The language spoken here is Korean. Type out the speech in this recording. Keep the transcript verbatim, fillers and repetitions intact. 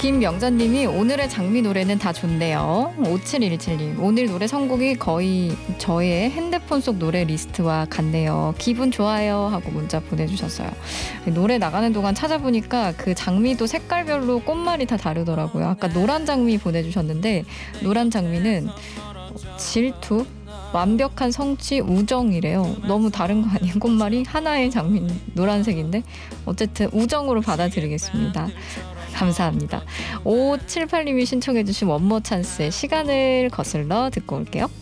김명자님이 오늘의 장미 노래는 다 좋네요. 오칠일칠님 오늘 노래 선곡이 거의 저의 핸드폰 속 노래 리스트와 같네요. 기분 좋아요 하고 문자 보내주셨어요. 노래 나가는 동안 찾아보니까 그 장미도 색깔별로 꽃말이 다 다르더라고요. 아까 노란 장미 보내주셨는데 노란 장미는 질투? 완벽한 성취, 우정이래요. 너무 다른 거 아니에요? 꽃말이 하나의 장미 노란색인데 어쨌든 우정으로 받아들이겠습니다. 감사합니다. 오칠팔님이 신청해 주신 원모 찬스의 시간을 거슬러 듣고 올게요.